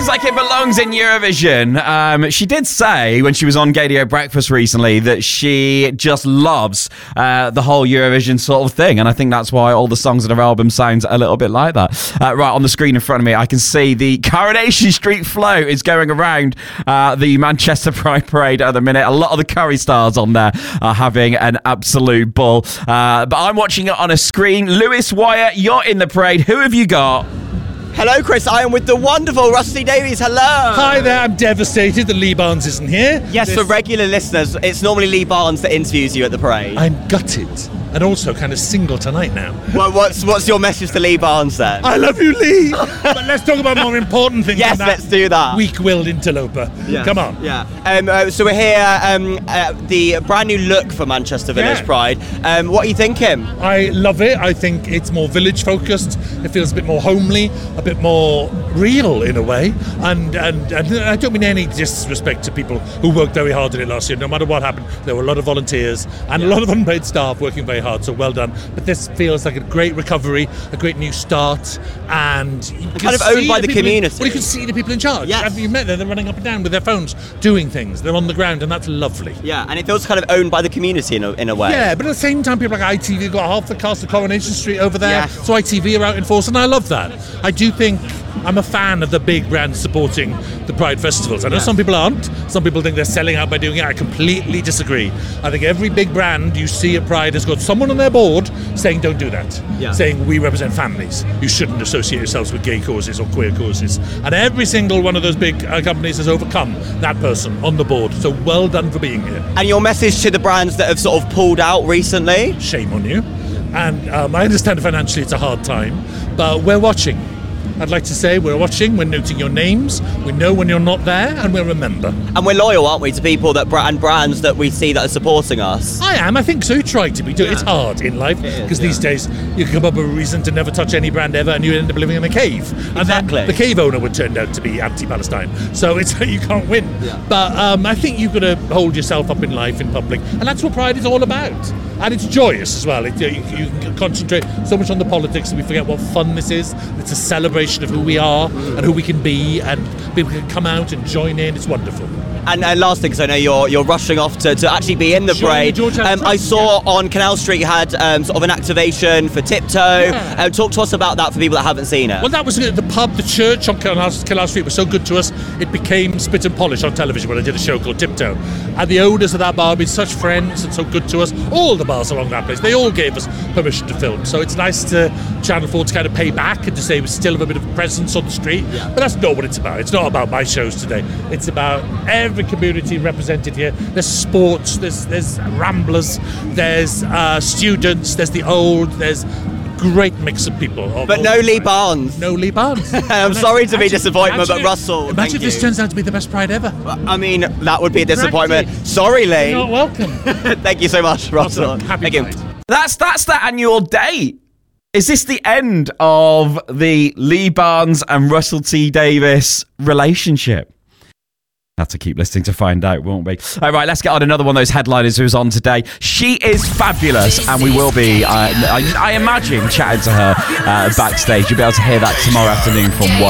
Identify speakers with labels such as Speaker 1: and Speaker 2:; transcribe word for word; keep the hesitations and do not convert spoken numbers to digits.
Speaker 1: sounds like it belongs in Eurovision. Um, she did say when she was on Gadio Breakfast recently that she just loves uh, the whole Eurovision sort of thing, and I think that's why all the songs in her album sound a little bit like that. Uh, right on the screen in front of me, I can see the Coronation Street float is going around uh, the Manchester Pride Parade at the minute. A lot of the Curry stars on there are having an absolute ball. Uh, but I'm watching it on a screen. Lewis Wyatt, you're in the parade. Who have you got?
Speaker 2: Hello, Chris. I am with the wonderful Rusty Davies. Hello.
Speaker 3: Hi there. I'm devastated that Lee Barnes isn't here.
Speaker 2: Yes, this... for regular listeners, it's normally Lee Barnes that interviews you at the parade.
Speaker 3: I'm gutted. And also kind of single tonight now.
Speaker 2: Well, what's what's your message to Lee Barnes then?
Speaker 3: I love you, Lee. But let's talk about more important things.
Speaker 2: Yes,
Speaker 3: than
Speaker 2: that let's do that.
Speaker 3: Weak-willed interloper. Yes. Come on.
Speaker 2: Yeah. Um, uh, so we're here. Um, uh, the brand new look for Manchester Village yeah. Pride. Um, what are you thinking?
Speaker 3: I love it. I think it's more village-focused. It feels a bit more homely, a bit more real in a way. And and, and I don't mean any disrespect to people who worked very hard on it last year. No matter what happened, there were a lot of volunteers and yeah. a lot of unpaid staff working very hard. So well done. But this feels like a great recovery, a great new start, and you
Speaker 2: kind of owned by the, the community.
Speaker 3: In, well, you can see the people in charge.
Speaker 2: Yes.
Speaker 3: Have you met them? They're running up and down with their phones, doing things. They're on the ground, and that's lovely.
Speaker 2: Yeah, and it feels kind of owned by the community in a, in a way.
Speaker 3: Yeah, but at the same time, people like I T V got half the cast of Coronation Street over there.
Speaker 2: Yes.
Speaker 3: So I T V are out in force, and I love that. I do think I'm a fan of the big brands supporting the Pride festivals. I know yeah. some people aren't. Some people think they're selling out by doing it. I completely disagree. I think every big brand you see at Pride has got someone on their board saying don't do that.
Speaker 2: Yeah.
Speaker 3: Saying we represent families. You shouldn't associate yourselves with gay causes or queer causes. And every single one of those big uh, companies has overcome that person on the board. So well done for being here.
Speaker 2: And your message to the brands that have sort of pulled out recently?
Speaker 3: Shame on you. And um, I understand financially it's a hard time, but we're watching. I'd like to say we're watching, we're noting your names, we know when you're not there, and we'll remember.
Speaker 2: And we're loyal, aren't we, to people that and brands that we see that are supporting us?
Speaker 3: I am, I think so. You try to be. Yeah. It's hard in life, because yeah. these days you come up with a reason to never touch any brand ever, and you end up living in a cave. And
Speaker 2: exactly.
Speaker 3: then the cave owner would turn out to be anti-Palestine. So it's you can't win.
Speaker 2: Yeah.
Speaker 3: But um, I think you've got to hold yourself up in life, in public, and that's what Pride is all about. And it's joyous as well. It, you, you can concentrate so much on the politics that we forget what fun this is. It's a celebration of who we are and who we can be, and people can come out and join in. It's wonderful.
Speaker 2: And, and last thing, because I know you're you're rushing off to, to actually be in the
Speaker 3: sure,
Speaker 2: parade. Um, I saw
Speaker 3: yeah.
Speaker 2: on Canal Street you had um, sort of an activation for Tiptoe.
Speaker 3: Yeah.
Speaker 2: Uh, talk to us about that for people that haven't seen it.
Speaker 3: Well, that was the pub, the church on Canal, Canal Street was so good to us. It became Spit and Polish on television when I did a show called Tiptoe. And the owners of that bar have been such friends and so good to us. All the bars along that place, they all gave us permission to film. So it's nice to Channel four to kind of pay back and to say we still have a bit of presence on the street.
Speaker 2: Yeah.
Speaker 3: But that's not what it's about. It's not about my shows today. It's about every community represented here. There's sports, there's there's ramblers, there's uh, students, there's the old, there's great mix of people. Of
Speaker 2: but no Lee Barnes.
Speaker 3: No Lee Barnes.
Speaker 2: I'm sorry to be disappointment,
Speaker 3: imagine,
Speaker 2: but Russell,
Speaker 3: imagine
Speaker 2: thank
Speaker 3: if this
Speaker 2: you.
Speaker 3: turns out to be the best Pride ever.
Speaker 2: I mean, that would be a disappointment.
Speaker 3: Practice.
Speaker 2: Sorry, Lee.
Speaker 3: You're not welcome.
Speaker 2: Thank you so much, Russell.
Speaker 3: Awesome. Happy
Speaker 2: thank
Speaker 3: Pride.
Speaker 1: That's that's the annual date. Is this the end of the Lee Barnes and Russell T Davies relationship? Have to keep listening to find out, won't we? All right, let's get on another one of those headliners who's on today. She is fabulous, and we will be, uh, I, I imagine, chatting to her uh, backstage. You'll be able to hear that tomorrow afternoon from one.